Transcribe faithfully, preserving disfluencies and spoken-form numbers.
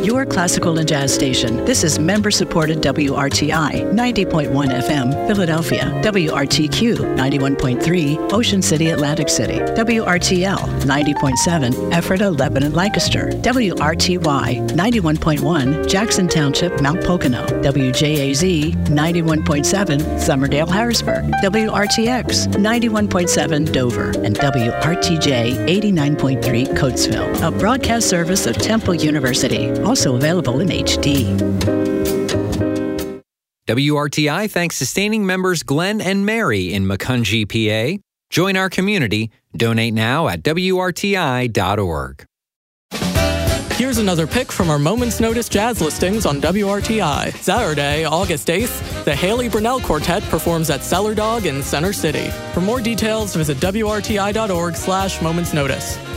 your classical and jazz station. This is member-supported W R T I ninety point one F M, Philadelphia. W R T Q ninety-one point three, Ocean City, Atlantic City. W R T L ninety point seven, Ephrata, Lebanon, Lancaster. W R T Y ninety-one point one, Jackson Township, Mount Pocono. W J A Z ninety-one point seven, Summerdale, Harrisburg. W R T X ninety-one point seven, Dover. And W R T J eighty-nine point three, Coatesville. A broadcast service of Temple University. Also available in H D. W R T I thanks sustaining members Glenn and Mary in Macungie, P A. Join our community. Donate now at W R T I dot org. Here's another pick from our Moments Notice jazz listings on W R T I. Saturday, August eighth, the Haley Brunell Quartet performs at Cellar Dog in Center City. For more details, visit W R T I dot org slash Moments Notice.